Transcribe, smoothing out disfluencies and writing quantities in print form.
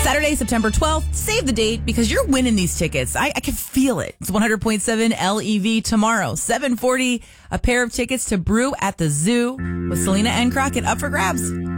Saturday, September 12th. Save the date because you're winning these tickets. I can feel it. It's 100.7 LEV tomorrow. 7:40, a pair of tickets to Brew at the Zoo with Selena and Crockett up for grabs.